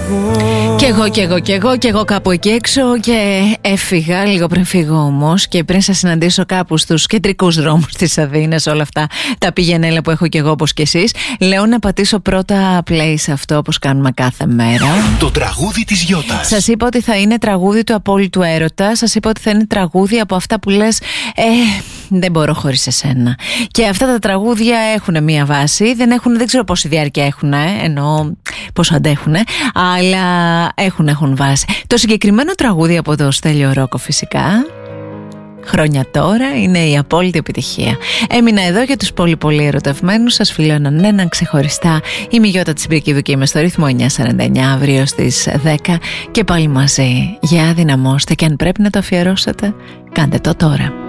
Κι εγώ κάπου εκεί έξω και έφυγα λίγο πριν φύγω όμως και πριν σας συναντήσω κάπου στους κεντρικούς δρόμους της Αθήνας, όλα αυτά τα πηγενέλα που έχω κι εγώ όπως κι εσείς, λέω να πατήσω πρώτα play σε αυτό όπως κάνουμε κάθε μέρα. Το τραγούδι της Γιώτας. Σας είπα ότι θα είναι τραγούδι του απόλυτου έρωτα, σας είπα ότι θα είναι τραγούδι από αυτά που λες δεν μπορώ χωρίς εσένα. Και αυτά τα τραγούδια έχουν μία βάση, δεν ξέρω πόση διάρκεια έχουν, εννοώ πόσο αντέχουν, αλλά έχουν βάση. Το συγκεκριμένο τραγούδι από το Στέλιο Ρόκο φυσικά, χρόνια τώρα, είναι η απόλυτη επιτυχία. Έμεινα εδώ για τους πολύ ερωτευμένους. Σας φιλώ έναν ξεχωριστά. Είμαι η Γιώτα Τσιμπρικίδου και είμαι στο ρυθμό 949 αύριο στις 10 και πάλι μαζί. Για δυναμώστε και αν πρέπει να το αφιερώσετε, κάντε το τώρα.